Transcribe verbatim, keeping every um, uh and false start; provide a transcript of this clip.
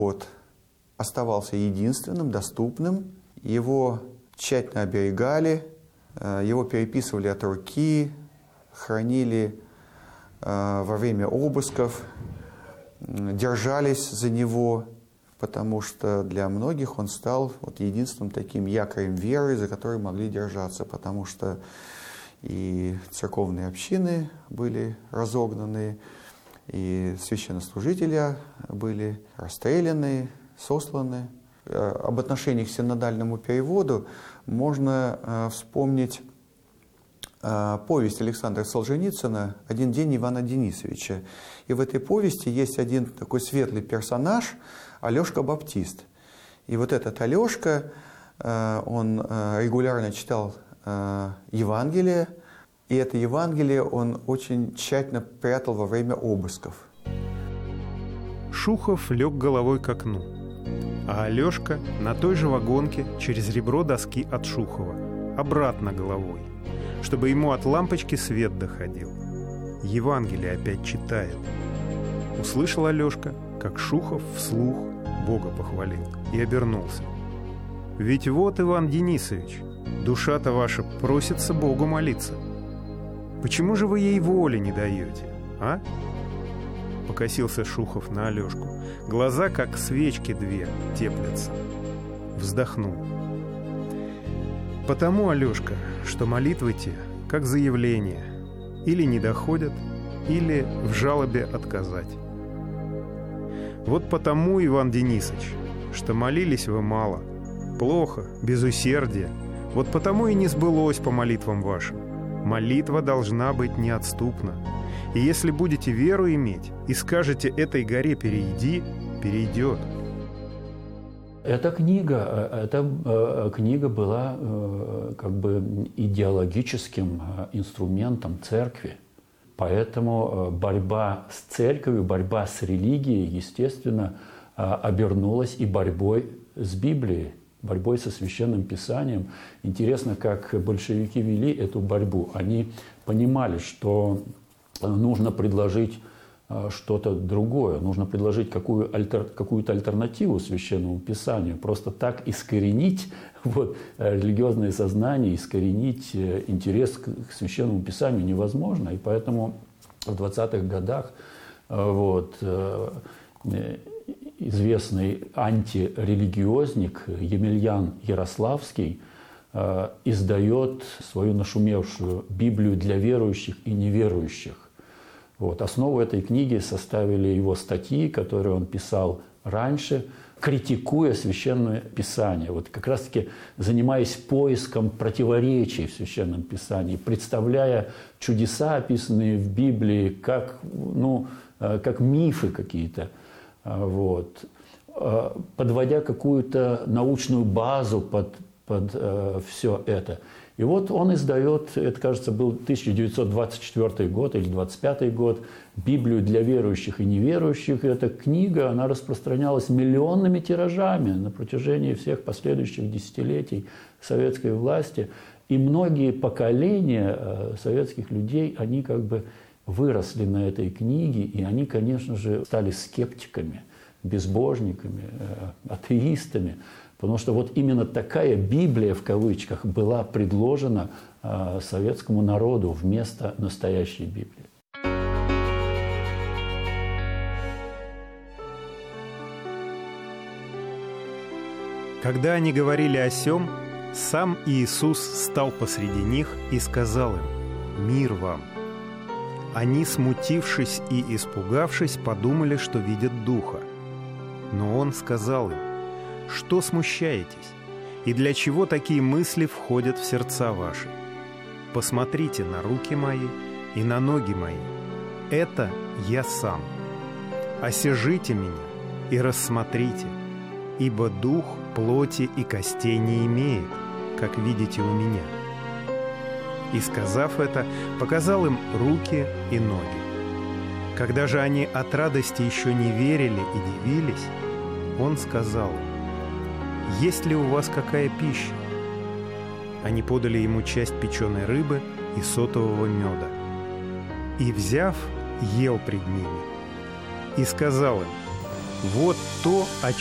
Вот. Оставался единственным, доступным. Его тщательно оберегали, его переписывали от руки, хранили во время обысков, держались за него, потому что для многих он стал вот единственным таким якорем веры, за который могли держаться, потому что и церковные общины были разогнаны, и священнослужители были расстреляны, сосланы. Об отношении к синодальному переводу можно вспомнить повесть Александра Солженицына «Один день Ивана Денисовича». И в этой повести есть один такой светлый персонаж – Алешка Баптист. И вот этот Алешка, он регулярно читал Евангелие, и это Евангелие он очень тщательно прятал во время обысков. Шухов лег головой к окну, а Алешка на той же вагонке через ребро доски от Шухова, обратно головой, чтобы ему от лампочки свет доходил. Евангелие опять читает. Услышал Алешка, как Шухов вслух Бога похвалил, и обернулся. «Ведь вот, Иван Денисович, душа-то ваша просится Богу молиться. Почему же вы ей воли не даете, а?» Покосился Шухов на Алешку. Глаза, как свечки две, теплятся. Вздохнул. «Потому, Алешка, что молитвы те, как заявление, или не доходят, или в жалобе отказать. Вот потому, Иван Денисович, что молились вы мало, плохо, без усердия, вот потому и не сбылось по молитвам вашим. Молитва должна быть неотступна. И если будете веру иметь и скажете этой горе «перейди», перейдет». Эта книга, эта книга была как бы идеологическим инструментом церкви. Поэтому борьба с церковью, борьба с религией, естественно, обернулась и борьбой с Библией, борьбой со Священным Писанием. Интересно, как большевики вели эту борьбу. Они понимали, что нужно предложить что-то другое, нужно предложить какую альтер, какую-то альтернативу Священному Писанию. Просто так искоренить вот, религиозное сознание, искоренить интерес к, к Священному Писанию невозможно. И поэтому в двадцатых годах вот, известный антирелигиозник Емельян Ярославский издает свою нашумевшую Библию для верующих и неверующих. Вот. Основу этой книги составили его статьи, которые он писал раньше, критикуя Священное Писание. Вот как раз-таки занимаясь поиском противоречий в Священном Писании, представляя чудеса, описанные в Библии, как, ну, как мифы какие-то. Вот. Подводя какую-то научную базу под, под все это. И вот он издает, это, кажется, был тысяча девятьсот двадцать четвёртый год или двадцать пятый год, Библию для верующих и неверующих. И эта книга, она распространялась миллионными тиражами на протяжении всех последующих десятилетий советской власти. И многие поколения советских людей, они как бы выросли на этой книге, и они, конечно же, стали скептиками, безбожниками, атеистами. Потому что вот именно такая Библия, в кавычках, была предложена э, советскому народу вместо настоящей Библии. Когда они говорили о сем, сам Иисус стал посреди них и сказал им: «Мир вам». Они, смутившись и испугавшись, подумали, что видят Духа. Но Он сказал им: «Что смущаетесь? И для чего такие мысли входят в сердца ваши? Посмотрите на руки мои и на ноги мои. Это я сам. Осяжите меня и рассмотрите, ибо дух плоти и костей не имеет, как видите у меня». И, сказав это, показал им руки и ноги. Когда же они от радости еще не верили и дивились, Он сказал им: «Есть ли у вас какая пища?» Они подали ему часть печеной рыбы и сотового меда. И, взяв, ел пред ними. И сказал им: Вот то, о